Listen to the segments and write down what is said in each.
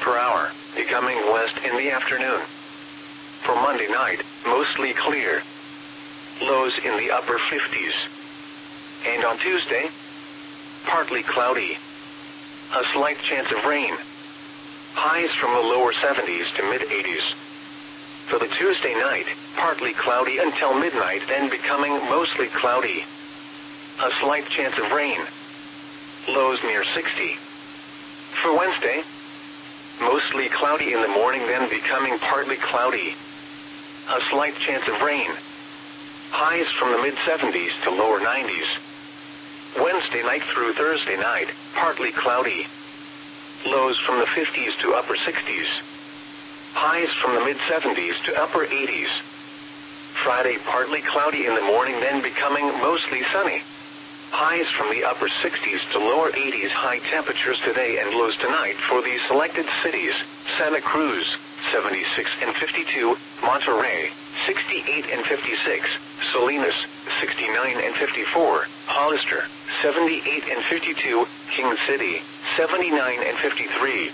per hour, becoming west in the afternoon. For Monday night, mostly clear. Lows in the upper 50s. And on Tuesday, partly cloudy. A slight chance of rain. Highs from the lower 70s to mid-80s. For the Tuesday night, partly cloudy until midnight, then becoming mostly cloudy. A slight chance of rain. Lows near 60. For Wednesday, mostly cloudy in the morning, then becoming partly cloudy. A slight chance of rain. Highs from the mid-70s to lower 90s. Wednesday night through Thursday night, partly cloudy. Lows from the 50s to upper 60s. Highs from the mid-70s to upper 80s. Friday partly cloudy in the morning, then becoming mostly sunny. Highs from the upper 60s to lower 80s. High temperatures today and lows tonight for the selected cities: Santa Cruz, 76 and 52, Monterey, 68 and 56, Salinas, 69 and 54, Hollister, 78 and 52, King City, 79 and 53.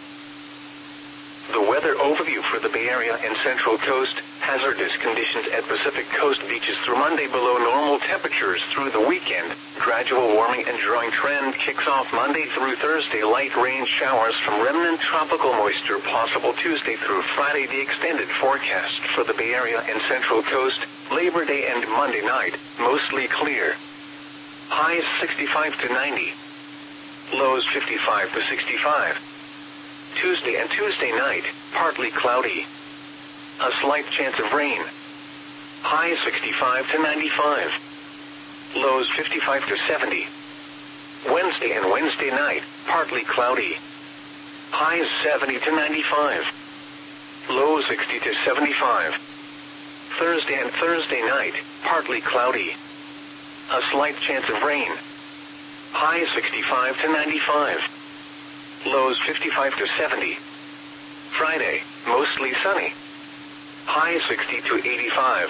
The weather overview for the Bay Area and Central Coast: hazardous conditions at Pacific Coast beaches through Monday, below normal temperatures through the weekend. Gradual warming and drying trend kicks off Monday through Thursday. Light rain showers from remnant tropical moisture possible Tuesday through Friday. The extended forecast for the Bay Area and Central Coast: Labor Day and Monday night, mostly clear. Highs 65 to 90. Lows 55 to 65. Tuesday and Tuesday night, partly cloudy. A slight chance of rain. Highs 65 to 95. Lows 55 to 70. Wednesday and Wednesday night, partly cloudy. Highs 70 to 95. Lows 60 to 75. Thursday and Thursday night, partly cloudy. A slight chance of rain. Highs 65 to 95. Lows 55 to 70. Friday, mostly sunny. Highs 60 to 85.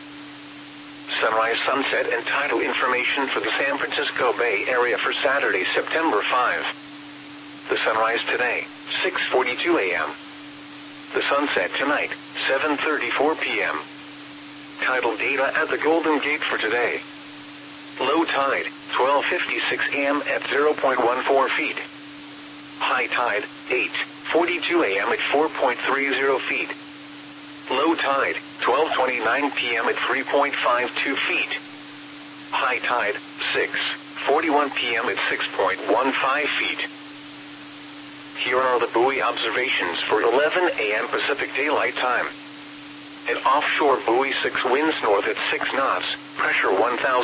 Sunrise, sunset, and tidal information for the San Francisco Bay Area for Saturday, September 5. The sunrise today, 6:42 a.m. The sunset tonight, 7:34 p.m. Tidal data at the Golden Gate for today. Low tide, 12:56 a.m. at 0.14 feet. High tide, 8:42 a.m. at 4.30 feet. Low tide, 12:29 p.m. at 3.52 feet. High tide, 6:41 p.m. at 6.15 feet. Here are the buoy observations for 11 a.m. Pacific Daylight Time. At offshore buoy 6, winds north at 6 knots, pressure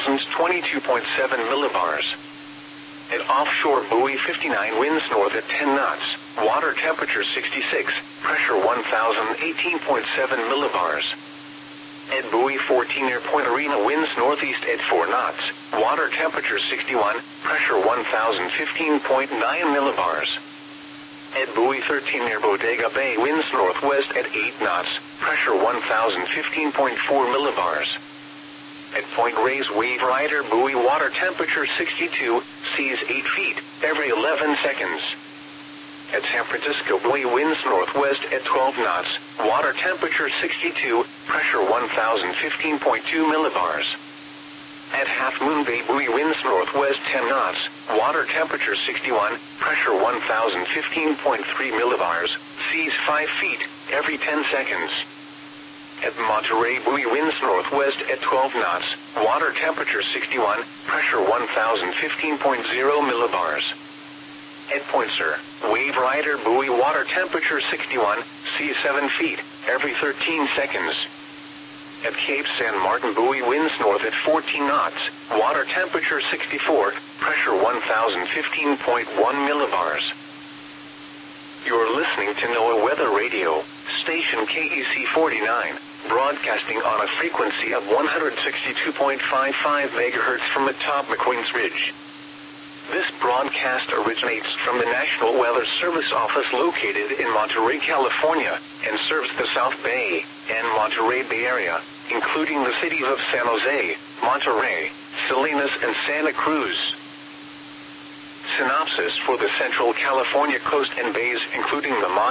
1,022.7 millibars. At offshore buoy 59, winds north at 10 knots, water temperature 66, pressure 1,018.7 millibars. At buoy 14 near Point Arena, winds northeast at 4 knots, water temperature 61, pressure 1,015.9 millibars. At buoy 13 near Bodega Bay, winds northwest at 8 knots, pressure 1,015.4 millibars. At Point Reyes Wave Rider buoy, water temperature 62, seas 8 feet every 11 seconds. At San Francisco buoy, winds northwest at 12 knots, water temperature 62, pressure 1,015.2 millibars. At Half Moon Bay buoy, winds northwest 10 knots, water temperature 61, pressure 1,015.3 millibars, seas 5 feet every 10 seconds. At Monterey buoy, winds northwest at 12 knots, water temperature 61, pressure 1,015.0 millibars. At Point Sur, Wave Rider buoy, water temperature 61, seas 7 feet every 13 seconds. At Cape San Martin buoy, winds north at 14 knots, water temperature 64, pressure 1,015.1 millibars. You're listening to NOAA Weather Radio, station KEC 49, broadcasting on a frequency of 162.55 MHz from atop McQueen's Ridge. This broadcast originates from the National Weather Service office located in Monterey, California, and serves the South Bay and Monterey Bay Area, including the cities of San Jose, Monterey, Salinas, and Santa Cruz. Synopsis for the Central California coast and bays, including the